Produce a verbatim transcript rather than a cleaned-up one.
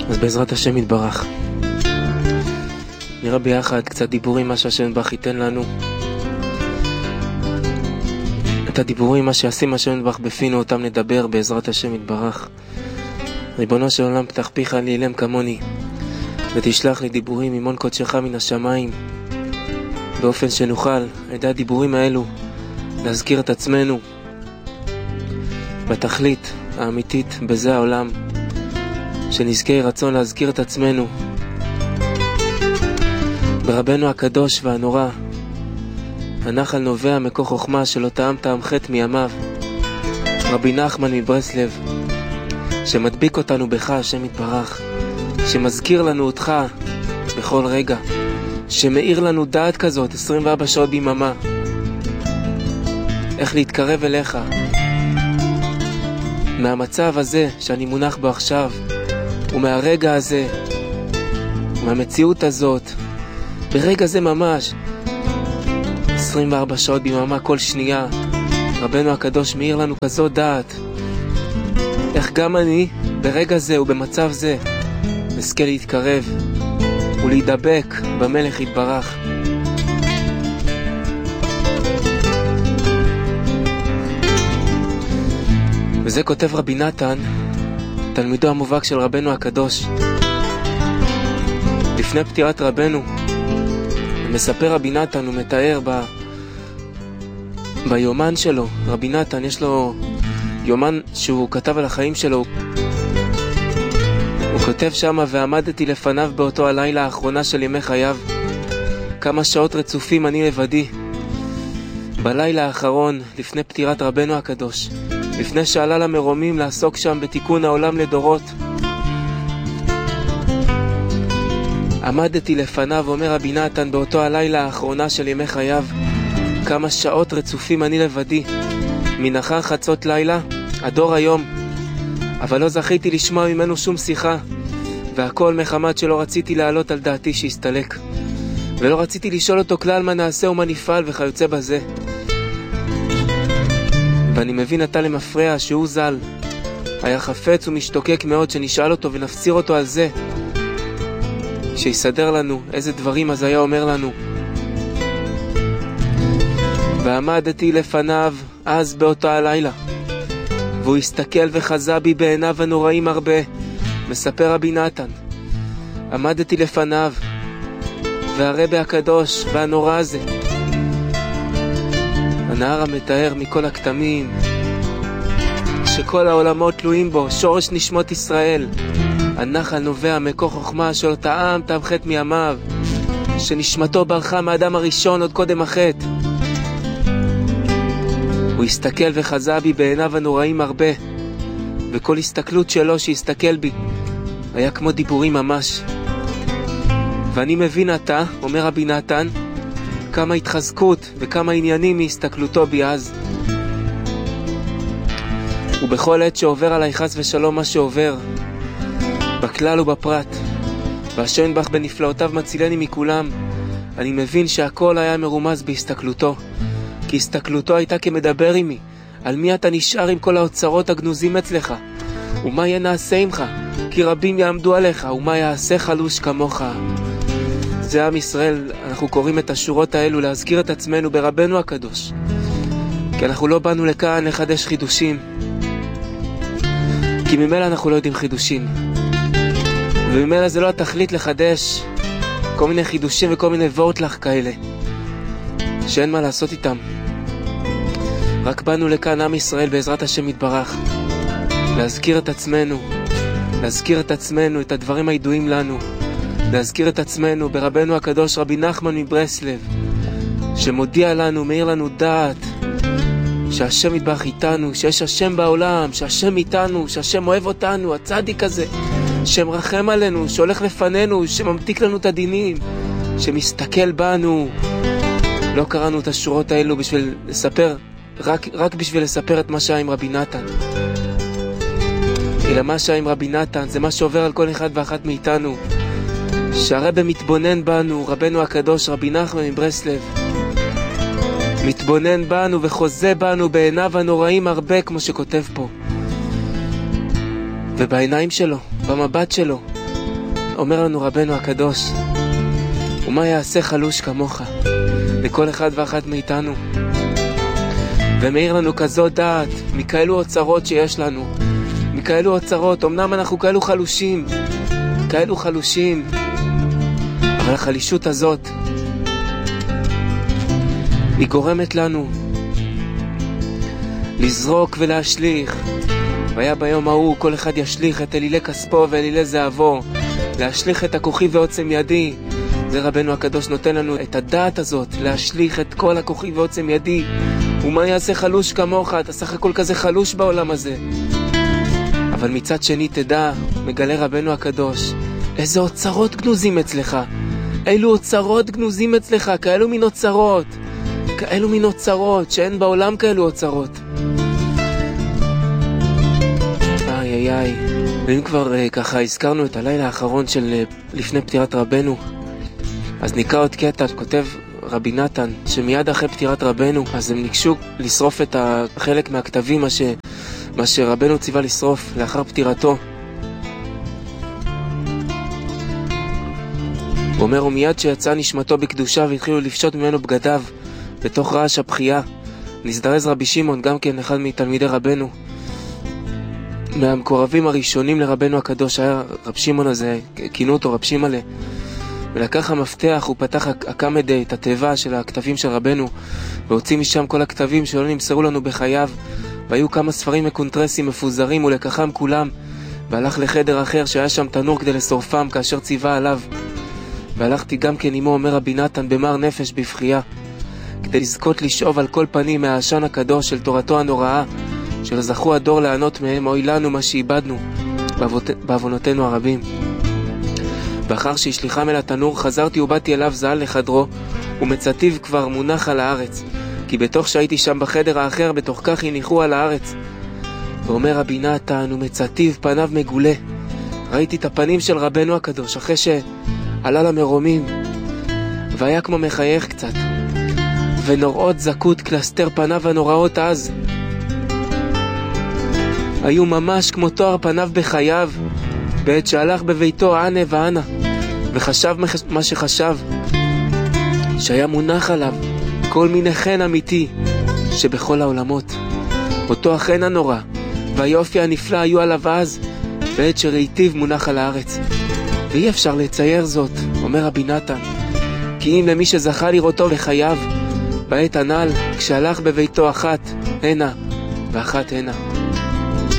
אז בעזרת השם יתברך נראה ביחד קצת דיבורים מה שהשם יתברך ייתן לנו, את הדיבורים מה שישים השם יתברך בפינו, אותם נדבר בעזרת השם יתברך. ריבונו של עולם, פתח פיך לאילם כמוני ותשלח לי דיבורים ממון קודשך מן השמיים, באופן שנוכל על ידי הדיבורים האלו להזכיר את עצמנו בתכלית האמיתית בזה העולם, שנזכה רצון להזכיר את עצמנו ברבנו הקדוש והנורא, הנחל נובע מקור חוכמה שלא טעם טעם חטא מימיו, רבי נחמן מברסלב, שמדביק אותנו בך השם יתברך, שמזכיר לנו אותך בכל רגע, שמאיר לנו דעת כזאת עשרים וארבע שעות ביממה, איך להתקרב אליך מהמצב הזה שאני מונח בו עכשיו, ומהרגע הזה, ומהמציאות הזאת, ברגע זה ממש, עשרים וארבע שעות ביממה, כל שנייה, רבנו הקדוש מאיר לנו כזאת דעת, איך גם אני, ברגע זה ובמצב זה, נזכה להתקרב ולהידבק במלך יתברך. וזה כותב רבי נתן, תלמידו המובהק של רבנו הקדוש. לפני פטירת רבנו, מספר רבי נתן, הוא מתאר ב... ביומן שלו, רבי נתן יש לו יומן שהוא כתב על החיים שלו, הוא כותב שמה, ועמדתי לפניו באותו הלילה האחרונה של ימי חייו, כמה שעות רצופים אני לבדי, בלילה האחרון לפני פטירת רבנו הקדוש, לפני שעלה למרומים לעסוק שם בתיקון העולם לדורות, עמדתי לפניו, אומר רבי נתן, באותו הלילה האחרונה של ימי חייו, כמה שעות רצופים אני לבדי, מנחר חצות לילה עד אור היום, אבל לא זכיתי לשמוע ממנו שום שיחה, והכל מחמת שלא רציתי לעלות על דעתי שיסתלק, ולא רציתי לשאול אותו כלל מה נעשה ומה נפעל וכיוצא בזה. ואני מבין עתה למפרע שהוא ז"ל היה חפץ ומשתוקק מאוד שנשאל אותו ונפציר אותו על זה, שיסדר לנו איזה דברים אז היה אומר לנו. ועמדתי לפניו אז באותו הלילה, והוא הסתכל וחזה בי בעיניו הנוראים הרבה, מספר רבי נתן. עמדתי לפניו והרבי הקדוש והנורא הזה, הנער המתאר מכל הכתמים שכל העולמות תלויים בו, שורש נשמות ישראל, הנחל נובע מקור חוכמה שלא טעם טעם חטא מימיו, שנשמתו ברחה מהאדם הראשון עוד קודם החטא. הוא הסתכל וחזה בי בעיניו הנוראים הרבה, וכל הסתכלות שלו שהסתכל בי היה כמו דיבורים ממש. ואני מבין עתה, אומר רבי נתן, כמה התחזקות וכמה עניינים מהסתכלותו בי אז. ובכל עת שעובר עליי חס ושלום מה שעובר, בכלל ובפרט, והשם יתברך בנפלאותיו מצילני מכולם, אני מבין שהכל היה מרומז בהסתכלותו, כי הסתכלותו הייתה כמדבר עמי, על מי אתה נשאר עם כל האוצרות הגנוזים אצלך, ומה יהיה נעשה עמך, כי רבים יעמדו עליך, ומה יעשה חלוש כמוך. זה עם ישראל, אנחנו קוראים את השורות האלו להזכיר את עצמנו ברבנו הקדוש, כי אנחנו לא באנו לכאן לחדש חידושים, כי ממילא אנחנו לא יודעים חידושים, וממילא זה לא התכלית לחדש כל מיני חידושים וכל מיני וורטלך כאלה שאין מה לעשות איתם. רק באנו לכאן עם ישראל בעזרת השם יתברך להזכיר את עצמנו, להזכיר את עצמנו את הדברים הידועים לנו, להזכיר את עצמנו ברבנו הקדוש רבי נחמן מברסלב, שמודיע לנו, מאיר לנו דעת שהשם יתברך איתנו, שיש השם בעולם, שהשם איתנו, שהשם אוהב אותנו, הצדיק הזה שמרחם עלינו, שהולך לפנינו, שממתיק לנו את הדינים, שמסתכל בנו. לא קראנו את השורות האלו בשביל לספר, רק, רק בשביל לספר את מה שהיה עם רבי נתן, אלא מה שהיה עם רבי נתן זה מה שעובר על כל אחד ואחת מאיתנו, שהרבא מתבונן בנו, רבנו הקדוש רבי נחמן מברסלב מתבונן בנו וחוזה בנו בעיניו הנוראים הרבה, כמו שכותב פה, ובעיניים שלו, במבט שלו, אומר לנו רבנו הקדוש, ומה יעשה חלוש כמוך לכל אחד ואחת מאיתנו, ומאיר לנו כזאת דעת מכאלו אוצרות שיש לנו, מכאלו אוצרות. אמנם אנחנו כאלו חלושים, כאלו חלושים, אבל החלישות הזאת היא גורמת לנו לזרוק ולהשליך. והיה ביום ההוא כל אחד ישליך את אלילי כספו ואלילי זהבו, להשליך את הכוחי ועוצם ידי. זה רבנו הקדוש נותן לנו את הדעת הזאת, להשליך את כל הכוחי ועוצם ידי. ומה יעשה חלוש כמוך? אתה סך הכל כזה חלוש בעולם הזה. אבל מצד שני תדע, מגלה רבנו הקדוש, איזה אוצרות גנוזים אצלך, אילו אוצרות גנוזים אצלך, כאלו מין אוצרות, כאלו מין אוצרות, שאין בעולם כאלו אוצרות. איי איי איי. ואם כבר uh, ככה הזכרנו את הלילה האחרון של uh, לפני פטירת רבנו, אז נקרא עוד קטע, כותב רבי נתן, שמיד אחרי פטירת רבנו, אז הם ניגשו לשרוף את החלק מהכתבים, מה, ש... מה שרבנו ציווה לשרוף לאחר פטירתו. הוא אומר, ומיד שיצא נשמתו בקדושה והתחילו לפשוט ממנו בגדיו בתוך רעש הבכייה, נזדרז רבי שמעון, גם כן אחד מתלמידי רבנו, מהמקורבים הראשונים לרבנו הקדוש, היה רב שמעון הזה, כינו אותו רב שמעלה, ולקח המפתח, הוא פתח הקמדי, את התיבה של הכתבים של רבנו, והוציא משם כל הכתבים שלא נמסרו לנו בחייו, והיו כמה ספרים מקונטרסים מפוזרים, ולקחם כולם, והלך לחדר אחר שהיה שם תנור כדי לשורפם, כאשר ציווה עליו. והלכתי גם כן עמו, אומר רבי נתן, במר נפש בבחייה, כדי לזכות לשאוב על כל פנים מהעשן הקדוש של תורתו הנוראה, של זכו הדור לענות מהם, אוי לנו מה שאיבדנו בעוונותינו הרבים. ואחר שהשליחם אל התנור, חזרתי ובאתי אליו זעל לחדרו, ומצאתיו כבר מונח על הארץ, כי בתוך שהייתי שם בחדר האחר, בתוך כך הניחו על הארץ. ואומר רבי נתן, ומצאתיו פניו מגולה. ראיתי את הפנים של רבנו הקדוש, אחרי שעלה למרומים, והיה כמו מחייך קצת, ונוראות זקות קלסתר פניו הנוראות אז. היו ממש כמו תואר פניו בחייו, בעת שהלך בביתו ענה וענה, וחשב מה שחשב, שהיה מונח עליו כל מיני חן אמיתי שבכל העולמות. אותו החן הנורא והיופי הנפלא היו עליו אז, בעת שראיתיו מונח על הארץ. ואי אפשר לצייר זאת, אומר רבי נתן, כי אם למי שזכה לראותו בחייו, בעת הנ"ל, כשהלך בביתו אחת הנה ואחת הנה.